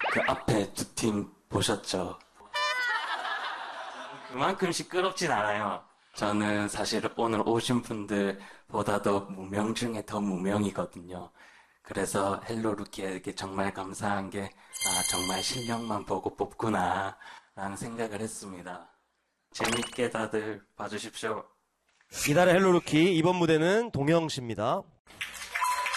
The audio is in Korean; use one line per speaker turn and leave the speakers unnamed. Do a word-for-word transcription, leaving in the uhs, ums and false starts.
그 앞에 두 팀 보셨죠? 그만큼 시끄럽진 않아요. 저는 사실 오늘 오신 분들보다도 무명 중에 더 무명이거든요. 그래서 헬로 루키에게 정말 감사한 게, 아, 정말 실력만 보고 뽑구나, 라는 생각을 했습니다. 재밌게 다들 봐주십시오.
이달의 헬로루키 이번 무대는 동영 씨입니다.